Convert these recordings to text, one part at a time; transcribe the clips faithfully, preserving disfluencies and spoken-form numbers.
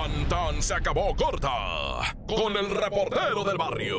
Tan tan se acabó corta con el reportero del barrio.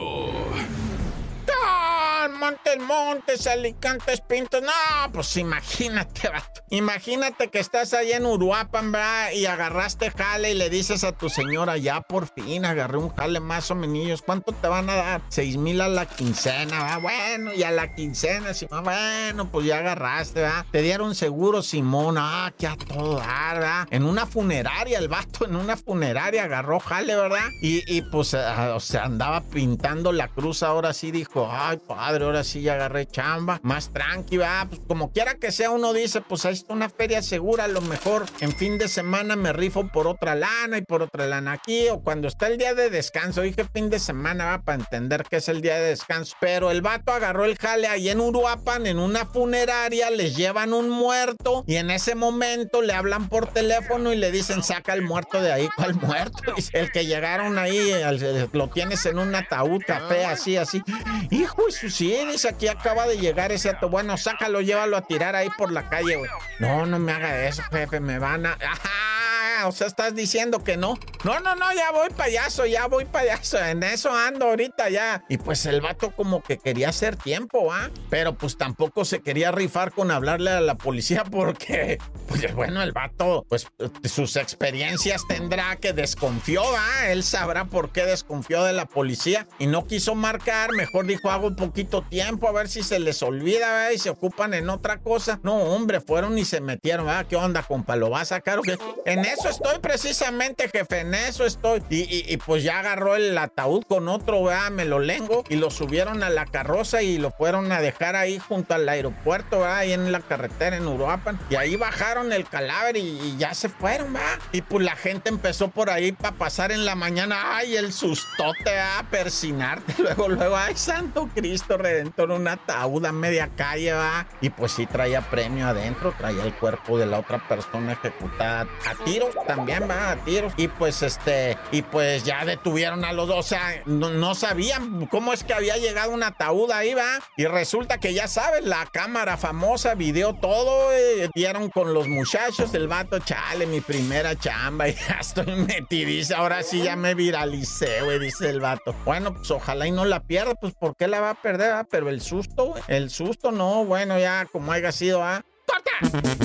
Montes, Montes, Alicantes, Pintos. No, pues imagínate, vato. Imagínate que estás allá en Uruapan, ¿verdad? Y agarraste jale y le dices a tu señora, ya por fin agarré un jale más o menos. ¿Cuánto te van a dar? Seis mil a la quincena, ¿verdad? Bueno, y a la quincena, Simón, bueno, pues ya agarraste, ¿verdad? Te dieron seguro, Simón, ah, que a todo dar, ¿verdad? En una funeraria, el vato en una funeraria agarró jale, ¿verdad? Y, y pues, uh, o sea, andaba pintando la cruz, ahora sí dijo, ay, padre, ahora sí ya agarré chamba, más tranqui, va, pues como quiera que sea, uno dice, pues ahí está una feria segura, a lo mejor en fin de semana me rifo por otra lana y por otra lana aquí, o cuando está el día de descanso, dije fin de semana, va, para entender que es el día de descanso, pero el vato agarró el jale ahí en Uruapan, en una funeraria, les llevan un muerto, y en ese momento le hablan por teléfono y le dicen, saca el muerto de ahí. ¿Cuál muerto? El que llegaron ahí, lo tienes en un ataúd café, así, así. Hijo, eso sí, dice, aquí acaba de llegar ese ato. Bueno, sácalo, llévalo a tirar ahí por la calle, güey. No, no me haga eso, jefe, me van a... ¡Ajá! O sea, estás diciendo que no. No, no, no, ya voy payaso, ya voy payaso. En eso ando ahorita ya. Y pues el vato como que quería hacer tiempo, ¿ah? Pero pues tampoco se quería rifar con hablarle a la policía porque, pues bueno, el vato, pues sus experiencias tendrá, que desconfió, ¿ah? Él sabrá por qué desconfió de la policía y no quiso marcar. Mejor dijo, hago un poquito tiempo a ver si se les olvida, ¿verdad? Y se ocupan en otra cosa. No, hombre, fueron y se metieron, ¿verdad? ¿Qué onda, compa? ¿Lo va a sacar o qué? En eso estoy precisamente, jefe, en eso estoy. Y, y, y pues ya agarró el ataúd con otro, ¿verdad? Me lo lengo y lo subieron a la carroza y lo fueron a dejar ahí junto al aeropuerto, ¿verdad? Ahí en la carretera en Uruapan. Y ahí bajaron el cadáver y, y ya se fueron, ¿verdad? Y pues la gente empezó por ahí para pasar en la mañana. Ay, el sustote, ¿verdad? Persinarte. Luego, luego, ay, santo Cristo Redentor, un ataúd a media calle, ¿verdad? Y pues sí traía premio adentro, traía el cuerpo de la otra persona ejecutada a tiros también, va, a tiros. Y pues este, y pues ya detuvieron a los dos, o sea, no, no sabían cómo es que había llegado un ataúd ahí, va. Y resulta que ya sabes, la cámara famosa, video todo, eh, dieron con los muchachos, el vato, chale, mi primera chamba, y ya estoy metidiza, ahora sí ya me viralicé, güey, dice el vato. Bueno, pues ojalá y no la pierda, pues ¿por qué la va a perder, va? Pero el susto, güey, el susto no, bueno, ya como haya sido, ¿ah? ¡Corta!